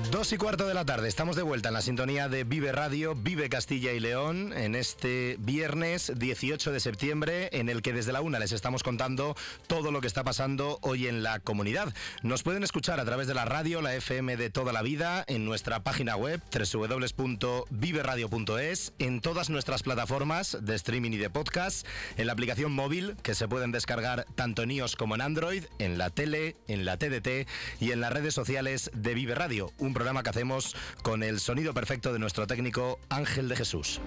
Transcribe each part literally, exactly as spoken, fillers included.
Dos y cuarto de la tarde, estamos de vuelta en la sintonía de Vive Radio, Vive Castilla y León, en este viernes dieciocho de septiembre, en el que desde la una les estamos contando todo lo que está pasando hoy en la comunidad. Nos pueden escuchar a través de la radio, la F M de toda la vida, en nuestra página web, doble u doble u doble u punto vive radio punto es, en todas nuestras plataformas de streaming y de podcast, en la aplicación móvil, que se pueden descargar tanto en iOS como en Android, en la tele, en la T D T y en las redes sociales de Vive Radio, un programa que hacemos con el sonido perfecto de nuestro técnico Ángel de Jesús.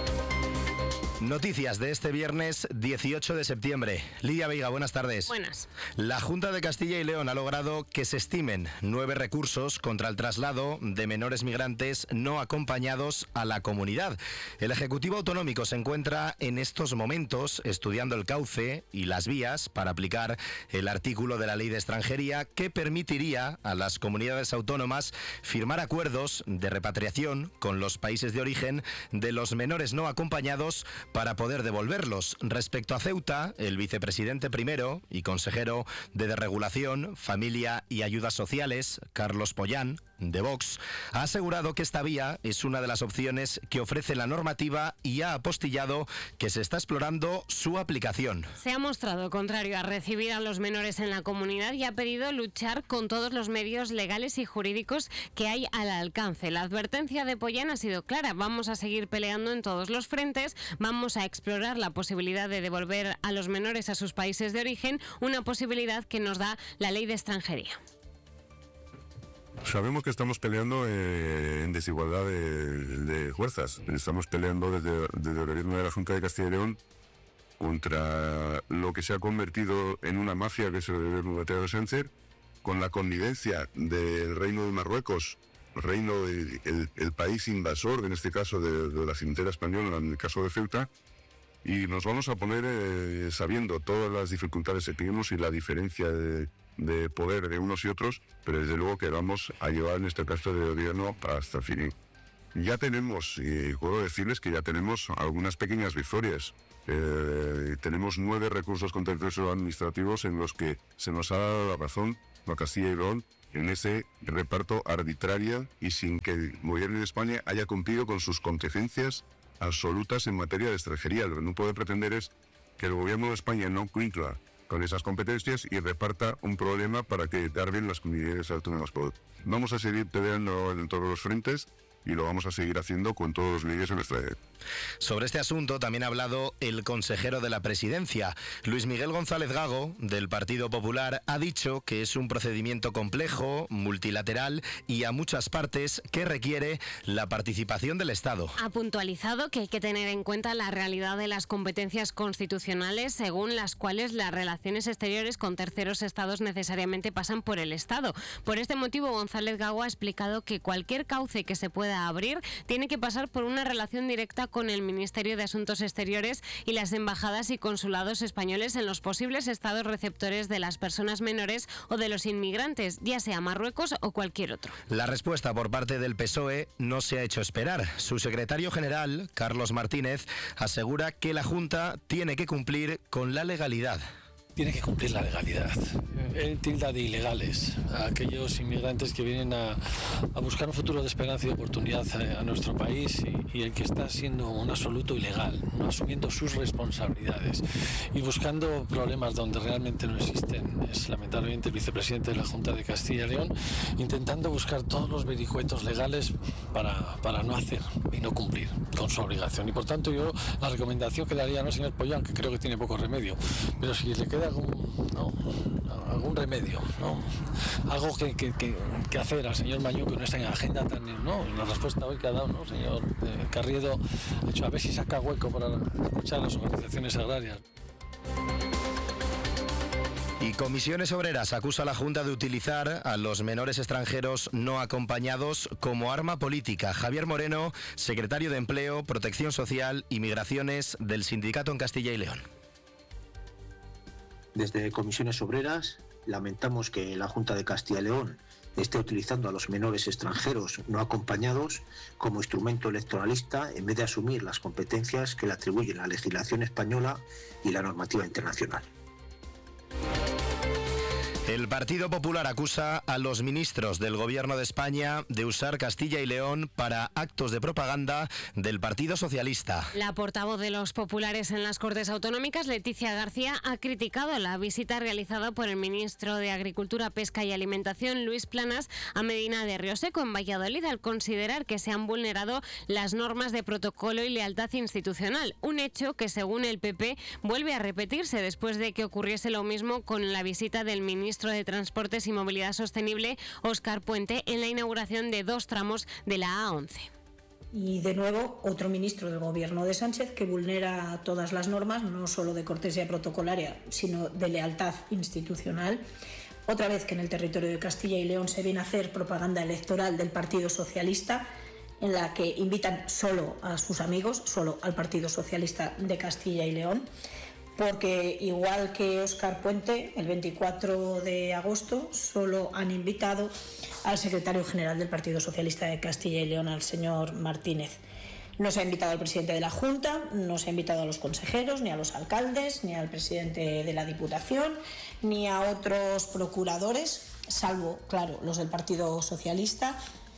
Noticias de este viernes dieciocho de septiembre. Lidia Veiga, buenas tardes. Buenas. La Junta de Castilla y León ha logrado que se estimen nueve recursos contra el traslado de menores migrantes no acompañados a la comunidad. El Ejecutivo Autonómico se encuentra en estos momentos estudiando el cauce y las vías para aplicar el artículo de la Ley de Extranjería que permitiría a las comunidades autónomas firmar acuerdos de repatriación con los países de origen de los menores no acompañados para poder devolverlos. Respecto a Ceuta, el vicepresidente primero y consejero de Desregulación, Familia y Ayudas Sociales, Carlos Pollán, de Vox, ha asegurado que esta vía es una de las opciones que ofrece la normativa y ha apostillado que se está explorando su aplicación. Se ha mostrado contrario a recibir a los menores en la comunidad y ha pedido luchar con todos los medios legales y jurídicos que hay al alcance. La advertencia de Pollán ha sido clara: vamos a seguir peleando en todos los frentes, vamos Vamos a explorar la posibilidad de devolver a los menores a sus países de origen, una posibilidad que nos da la Ley de Extranjería. Sabemos que estamos peleando eh, en desigualdad de, de fuerzas. Estamos peleando desde, desde el gobierno de la Junta de Castilla y León contra lo que se ha convertido en una mafia, que es el gobierno de Pedro Sánchez, con la connivencia del Reino de Marruecos, Reino, el, el, el país invasor, en este caso de, de la frontera española, en el caso de Ceuta, y nos vamos a poner eh, sabiendo todas las dificultades que tenemos y la diferencia de, de poder de unos y otros, pero desde luego que vamos a llevar en este caso de gobierno hasta el fin. Ya tenemos, y puedo decirles que ya tenemos algunas pequeñas victorias. Eh, tenemos nueve recursos contenciosos administrativos en los que se nos ha dado la razón a Castilla y León en ese reparto arbitrario y sin que el gobierno de España haya cumplido con sus competencias absolutas en materia de extranjería. Lo que no puede pretender es que el gobierno de España no cumpla con esas competencias y reparta un problema para que tarden las comunidades autónomas. Vamos a seguir peleando en todos los frentes y lo vamos a seguir haciendo con todos los medios en nuestra red. Sobre este asunto también ha hablado el consejero de la Presidencia. Luis Miguel González Gago, del Partido Popular, ha dicho que es un procedimiento complejo, multilateral y a muchas partes que requiere la participación del Estado. Ha puntualizado que hay que tener en cuenta la realidad de las competencias constitucionales, según las cuales las relaciones exteriores con terceros estados necesariamente pasan por el Estado. Por este motivo, González Gago ha explicado que cualquier cauce que se pueda abrir tiene que pasar por una relación directa con el Ministerio de Asuntos Exteriores y las embajadas y consulados españoles en los posibles estados receptores de las personas menores o de los inmigrantes, ya sea Marruecos o cualquier otro. La respuesta por parte del P S O E no se ha hecho esperar. Su secretario general, Carlos Martínez, asegura que la Junta tiene que cumplir con la legalidad. Tiene que cumplir la legalidad. Él tilda de ilegales a aquellos inmigrantes que vienen a, a buscar un futuro de esperanza y de oportunidad a, a nuestro país y, y el que está siendo un absoluto ilegal, no asumiendo sus responsabilidades y buscando problemas donde realmente no existen. Es lamentablemente el vicepresidente de la Junta de Castilla y León intentando buscar todos los vericuetos legales para, para no hacer y no cumplir con su obligación. Y por tanto yo la recomendación que le haría al señor Pollán, que creo que tiene poco remedio, pero si le queda algún, no, algún remedio, ¿no? Algo que, que, que, que hacer al señor Mañú, que no está en agenda tan, ¿no? La respuesta hoy que ha dado, ¿no? Señor eh, Carriedo, de hecho, a ver si saca hueco para escuchar a las organizaciones agrarias. Y Comisiones Obreras acusa a la Junta de utilizar a los menores extranjeros no acompañados como arma política. Javier Moreno, secretario de Empleo, Protección Social y Migraciones del sindicato en Castilla y León. Desde Comisiones Obreras lamentamos que la Junta de Castilla y León esté utilizando a los menores extranjeros no acompañados como instrumento electoralista en vez de asumir las competencias que le atribuyen la legislación española y la normativa internacional. El Partido Popular acusa a los ministros del Gobierno de España de usar Castilla y León para actos de propaganda del Partido Socialista. La portavoz de los populares en las Cortes Autonómicas, Leticia García, ha criticado la visita realizada por el ministro de Agricultura, Pesca y Alimentación, Luis Planas, a Medina de Rioseco, en Valladolid, al considerar que se han vulnerado las normas de protocolo y lealtad institucional. Un hecho que, según el P P, vuelve a repetirse después de que ocurriese lo mismo con la visita del ministro de Transportes y Movilidad Sostenible, Óscar Puente, en la inauguración de dos tramos de la A once. Y de nuevo, otro ministro del gobierno de Sánchez que vulnera todas las normas, no solo de cortesía protocolaria, sino de lealtad institucional. Otra vez que en el territorio de Castilla y León se viene a hacer propaganda electoral del Partido Socialista, en la que invitan solo a sus amigos, solo al Partido Socialista de Castilla y León, porque igual que Óscar Puente, el veinticuatro de agosto solo han invitado al secretario general del Partido Socialista de Castilla y León, al señor Martínez. No se ha invitado al presidente de la Junta, no se ha invitado a los consejeros, ni a los alcaldes, ni al presidente de la Diputación, ni a otros procuradores, salvo, claro, los del Partido Socialista.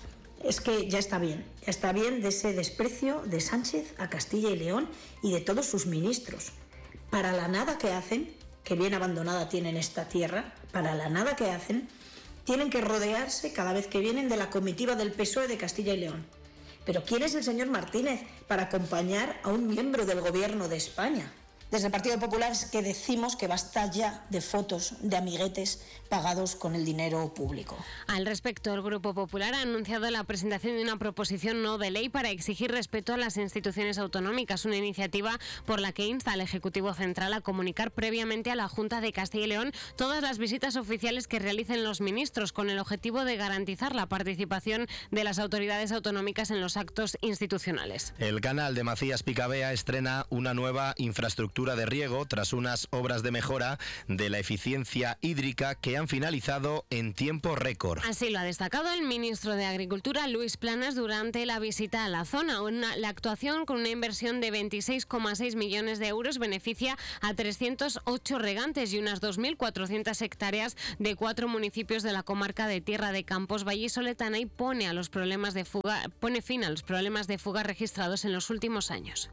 Es que ya está bien, ya está bien de ese desprecio de Sánchez a Castilla y León y de todos sus ministros. Para la nada que hacen, que bien abandonada tienen esta tierra, para la nada que hacen, tienen que rodearse cada vez que vienen de la comitiva del P S O E de Castilla y León. Pero ¿quién es el señor Martínez para acompañar a un miembro del Gobierno de España? Desde el Partido Popular es que decimos que basta ya de fotos de amiguetes pagados con el dinero público. Al respecto, el Grupo Popular ha anunciado la presentación de una proposición no de ley para exigir respeto a las instituciones autonómicas, una iniciativa por la que insta al Ejecutivo Central a comunicar previamente a la Junta de Castilla y León todas las visitas oficiales que realicen los ministros, con el objetivo de garantizar la participación de las autoridades autonómicas en los actos institucionales. El canal de Macías Picabea estrena una nueva infraestructura de riego tras unas obras de mejora de la eficiencia hídrica que han finalizado en tiempo récord. Así lo ha destacado el ministro de Agricultura, Luis Planas, durante la visita a la zona. Una, la actuación, con una inversión de veintiséis coma seis millones de euros, beneficia a trescientos ocho regantes y unas dos mil cuatrocientas hectáreas de cuatro municipios de la comarca de Tierra de Campos, vallisoletana, y pone a los problemas de fuga, pone fin a los problemas de fuga registrados en los últimos años.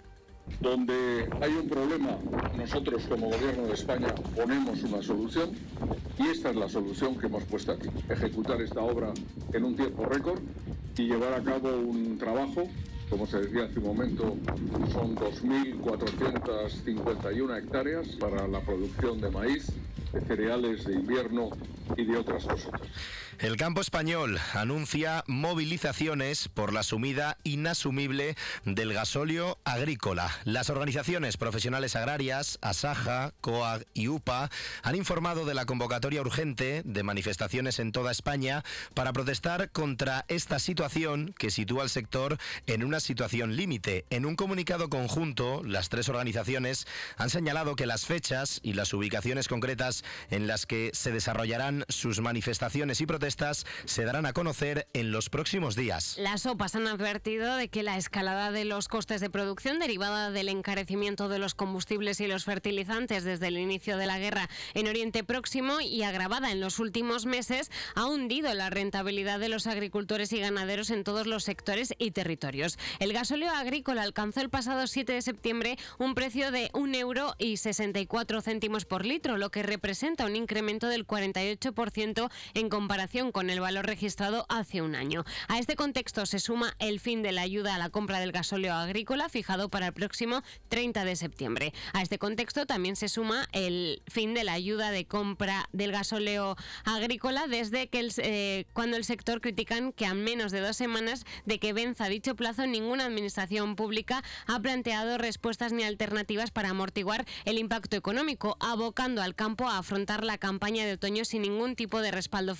Donde hay un problema, nosotros como Gobierno de España ponemos una solución, y esta es la solución que hemos puesto aquí: ejecutar esta obra en un tiempo récord y llevar a cabo un trabajo. Como se decía hace un momento, son dos mil cuatrocientas cincuenta y una hectáreas para la producción de maíz, de cereales de invierno y de otras cosas. El campo español anuncia movilizaciones por la subida inasumible del gasóleo agrícola. Las organizaciones profesionales agrarias, ASAJA, COAG y UPA, han informado de la convocatoria urgente de manifestaciones en toda España para protestar contra esta situación que sitúa al sector en una situación límite. En un comunicado conjunto, las tres organizaciones han señalado que las fechas y las ubicaciones concretas en las que se desarrollarán sus manifestaciones y protestas se darán a conocer en los próximos días. Las OPAs han advertido de que la escalada de los costes de producción derivada del encarecimiento de los combustibles y los fertilizantes desde el inicio de la guerra en Oriente Próximo, y agravada en los últimos meses, ha hundido la rentabilidad de los agricultores y ganaderos en todos los sectores y territorios. El gasóleo agrícola alcanzó el pasado siete de septiembre un precio de un euro y sesenta y cuatro céntimos por litro, lo que representa un incremento del cuarenta y ocho por ciento en comparación con el valor registrado hace un año. A este contexto se suma el fin de la ayuda a la compra del gasóleo agrícola, fijado para el próximo treinta de septiembre. A este contexto también se suma el fin de la ayuda de compra del gasóleo agrícola desde que el, eh, cuando el sector critican que a menos de dos semanas de que venza dicho plazo, ninguna administración pública ha planteado respuestas ni alternativas para amortiguar el impacto económico, abocando al campo a afrontar la campaña de otoño sin ningún tipo de respaldo financiero.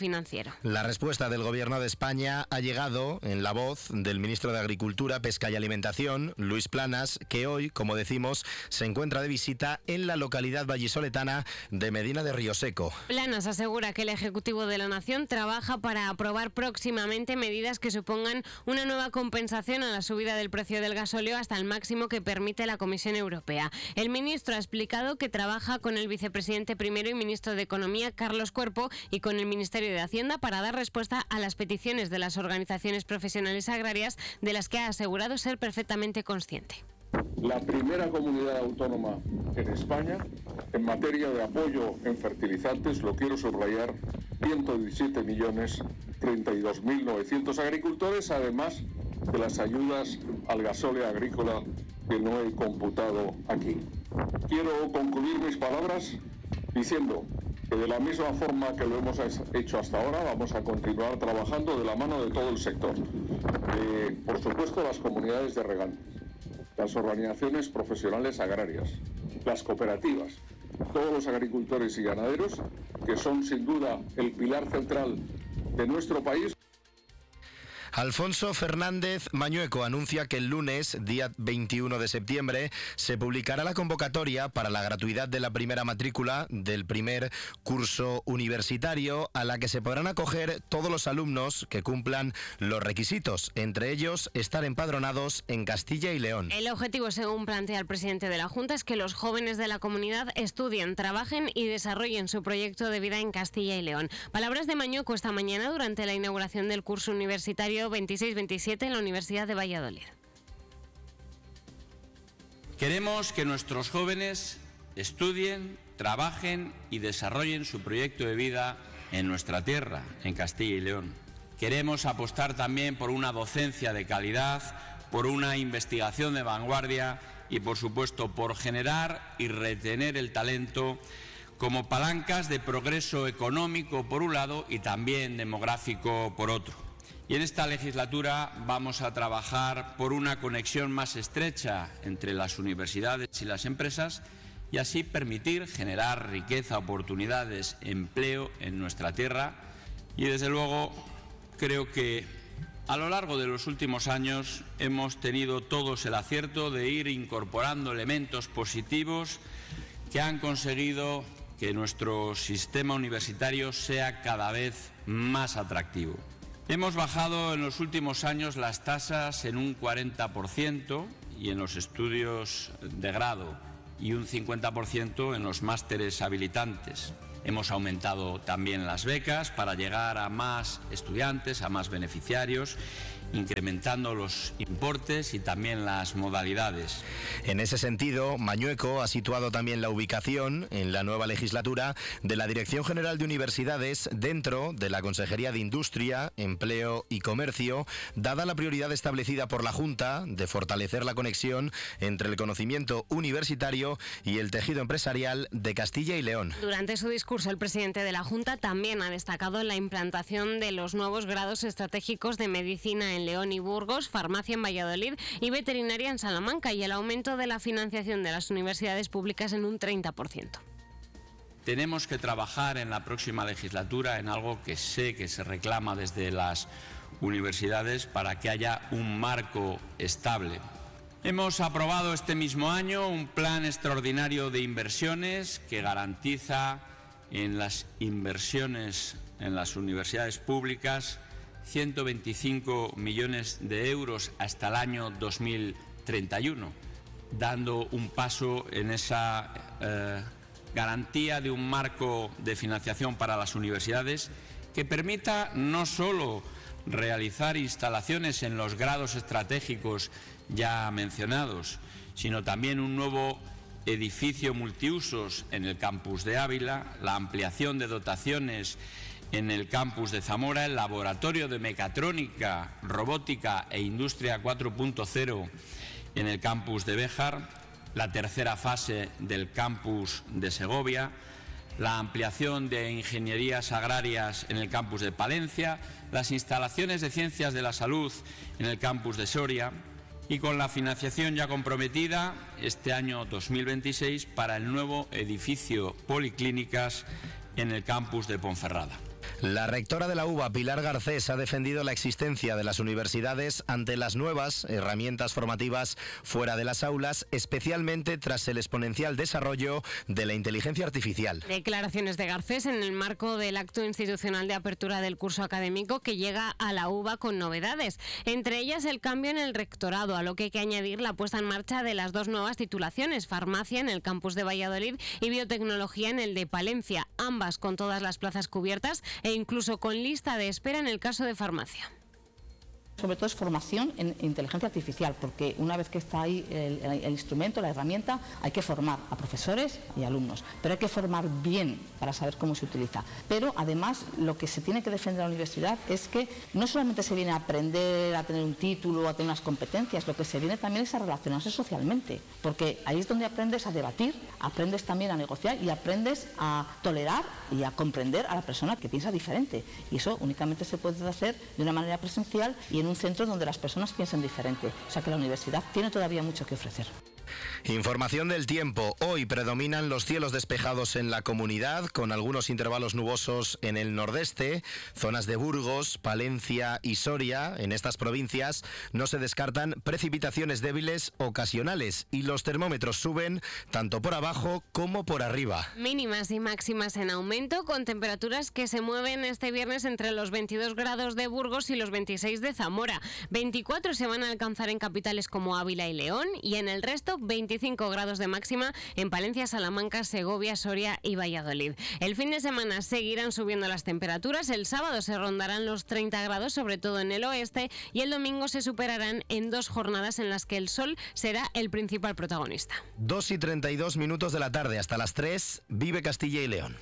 Rivero. La respuesta del Gobierno de España ha llegado en la voz del ministro de Agricultura, Pesca y Alimentación, Luis Planas, que hoy, como decimos, se encuentra de visita en la localidad vallisoletana de Medina de Rioseco. Planas asegura que el Ejecutivo de la Nación trabaja para aprobar próximamente medidas que supongan una nueva compensación a la subida del precio del gasóleo hasta el máximo que permite la Comisión Europea. El ministro ha explicado que trabaja con el vicepresidente primero y ministro de Economía, Carlos Cuerpo, y con el Ministerio de Hacienda para dar respuesta a las peticiones de las organizaciones profesionales agrarias, de las que ha asegurado ser perfectamente consciente. La primera comunidad autónoma en España en materia de apoyo en fertilizantes, lo quiero subrayar, ciento diecisiete millones treinta y dos mil novecientos agricultores, además de las ayudas al gasóleo agrícola que no he computado aquí. Quiero concluir mis palabras diciendo que de la misma forma que lo hemos hecho hasta ahora, vamos a continuar trabajando de la mano de todo el sector. Eh, por supuesto, las comunidades de regantes, las organizaciones profesionales agrarias, las cooperativas, todos los agricultores y ganaderos, que son sin duda el pilar central de nuestro país. Alfonso Fernández Mañueco anuncia que el lunes, día veintiuno de septiembre, se publicará la convocatoria para la gratuidad de la primera matrícula del primer curso universitario, a la que se podrán acoger todos los alumnos que cumplan los requisitos, entre ellos estar empadronados en Castilla y León. El objetivo, según plantea el presidente de la Junta, es que los jóvenes de la comunidad estudien, trabajen y desarrollen su proyecto de vida en Castilla y León. Palabras de Mañueco esta mañana durante la inauguración del curso universitario veintiséis veintisiete en la Universidad de Valladolid. Queremos que nuestros jóvenes estudien, trabajen y desarrollen su proyecto de vida en nuestra tierra, en Castilla y León. Queremos apostar también por una docencia de calidad, por una investigación de vanguardia y, por supuesto, por generar y retener el talento como palancas de progreso económico por un lado y también demográfico por otro. Y en esta legislatura vamos a trabajar por una conexión más estrecha entre las universidades y las empresas y así permitir generar riqueza, oportunidades, empleo en nuestra tierra. Y desde luego creo que a lo largo de los últimos años hemos tenido todos el acierto de ir incorporando elementos positivos que han conseguido que nuestro sistema universitario sea cada vez más atractivo. Hemos bajado en los últimos años las tasas en un cuarenta por ciento y en los estudios de grado y un cincuenta por ciento en los másteres habilitantes. Hemos aumentado también las becas para llegar a más estudiantes, a más beneficiarios, incrementando los importes y también las modalidades. En ese sentido, Mañueco ha situado también la ubicación en la nueva legislatura de la Dirección General de Universidades dentro de la Consejería de Industria, Empleo y Comercio, dada la prioridad establecida por la Junta de fortalecer la conexión entre el conocimiento universitario y el tejido empresarial de Castilla y León. Durante su discurso, el presidente de la Junta también ha destacado la implantación de los nuevos grados estratégicos de medicina en León y Burgos, farmacia en Valladolid y veterinaria en Salamanca, y el aumento de la financiación de las universidades públicas en un treinta por ciento. Tenemos que trabajar en la próxima legislatura en algo que sé que se reclama desde las universidades para que haya un marco estable. Hemos aprobado este mismo año un plan extraordinario de inversiones que garantiza en las inversiones en las universidades públicas ciento veinticinco millones de euros hasta el año dos mil treinta y uno, dando un paso en esa eh, garantía de un marco de financiación para las universidades que permita no solo realizar instalaciones en los grados estratégicos ya mencionados, sino también un nuevo edificio multiusos en el campus de Ávila, la ampliación de dotaciones en el campus de Zamora, el laboratorio de mecatrónica, robótica e industria cuatro punto cero en el campus de Béjar, la tercera fase del campus de Segovia, la ampliación de ingenierías agrarias en el campus de Palencia, las instalaciones de ciencias de la salud en el campus de Soria y con la financiación ya comprometida este año dos mil veintiséis para el nuevo edificio Policlínicas en el campus de Ponferrada. La rectora de la U B A, Pilar Garcés, ha defendido la existencia de las universidades ante las nuevas herramientas formativas fuera de las aulas, especialmente tras el exponencial desarrollo de la inteligencia artificial. Declaraciones de Garcés en el marco del acto institucional de apertura del curso académico que llega a la U B A con novedades, entre ellas el cambio en el rectorado, a lo que hay que añadir la puesta en marcha de las dos nuevas titulaciones, farmacia en el campus de Valladolid y biotecnología en el de Palencia, ambas con todas las plazas cubiertas e incluso con lista de espera en el caso de farmacia. Sobre todo es formación en inteligencia artificial, porque una vez que está ahí el, el, el instrumento, la herramienta, hay que formar a profesores y alumnos, pero hay que formar bien para saber cómo se utiliza. Pero además lo que se tiene que defender en la universidad es que no solamente se viene a aprender, a tener un título, a tener unas competencias, lo que se viene también es a relacionarse socialmente, porque ahí es donde aprendes a debatir, aprendes también a negociar y aprendes a tolerar y a comprender a la persona que piensa diferente. Y eso únicamente se puede hacer de una manera presencial y en un centro donde las personas piensen diferente. O sea que la universidad tiene todavía mucho que ofrecer. Información del tiempo. Hoy predominan los cielos despejados en la comunidad, con algunos intervalos nubosos en el nordeste, zonas de Burgos, Palencia y Soria. En estas provincias no se descartan precipitaciones débiles ocasionales y los termómetros suben tanto por abajo como por arriba. Mínimas y máximas en aumento, con temperaturas que se mueven este viernes entre los veintidós grados de Burgos y los veintiséis de Zamora. veinticuatro se van a alcanzar en capitales como Ávila y León y en el resto veinticinco grados de máxima en Palencia, Salamanca, Segovia, Soria y Valladolid. El fin de semana seguirán subiendo las temperaturas. El sábado se rondarán los treinta grados, sobre todo en el oeste, y el domingo se superarán en dos jornadas en las que el sol será el principal protagonista. dos y treinta y dos minutos de la tarde, hasta las tres, vive Castilla y León.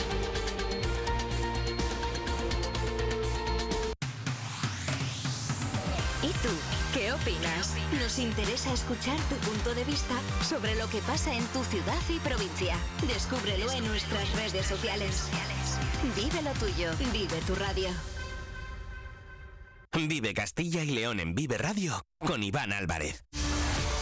¿Y tú? ¿Qué opinas? Nos interesa escuchar tu punto de vista sobre lo que pasa en tu ciudad y provincia. Descúbrelo en nuestras redes sociales. Vive lo tuyo, vive tu radio. Vive Castilla y León en Vive Radio con Iván Álvarez.